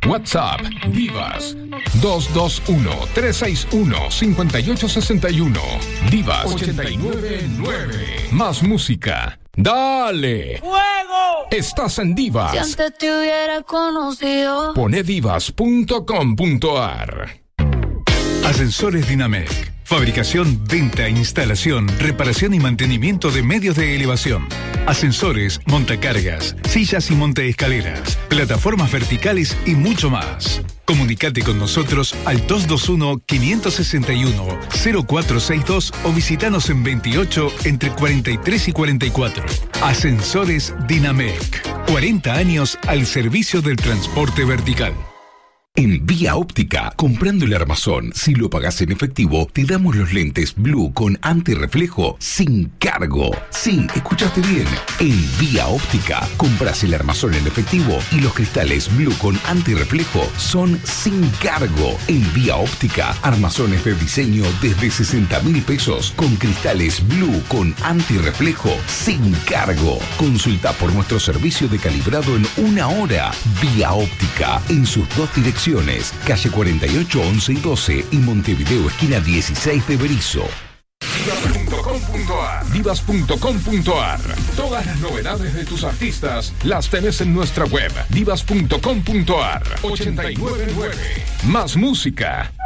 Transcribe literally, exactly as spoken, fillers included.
WhatsApp Divas dos dos uno, tres seis uno, cinco ocho seis uno. Divas ochenta y nueve nueve. Más música. ¡Dale! ¡Fuego! Estás en Divas. Si antes te hubiera conocido. Pone divas punto com punto ar. Ascensores Dinamec. Fabricación, venta, instalación, reparación y mantenimiento de medios de elevación. Ascensores, montacargas, sillas y montaescaleras, plataformas verticales y mucho más. Comunicate con nosotros al dos dos uno, cinco seis uno, cero cuatro seis dos o visitanos en veintiocho entre cuarenta y tres y cuarenta y cuatro. Ascensores Dinamec. cuarenta años al servicio del transporte vertical. En Vía Óptica, comprando el armazón, si lo pagás en efectivo, te damos los lentes Blue con antirreflejo sin cargo. Sí, escuchaste bien. En Vía Óptica, compras el armazón en efectivo y los cristales Blue con antirreflejo son sin cargo. En Vía Óptica, armazones de diseño desde sesenta mil pesos con cristales Blue con antirreflejo sin cargo. Consulta por nuestro servicio de calibrado en una hora. Vía Óptica, en sus dos direcciones. Calle cuarenta y ocho, once y doce y Montevideo, esquina dieciséis de Berizo. Divas punto com punto ar. Divas punto com punto ar. Todas las novedades de tus artistas las tenés en nuestra web. Divas punto com punto ar. ochenta y nueve nueve. Más música.